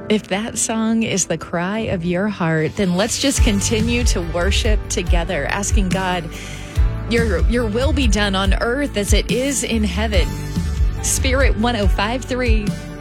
If that song is the cry of your heart, then let's just continue to worship together, asking God, your will be done on earth as it is in heaven. Spirit 105.3.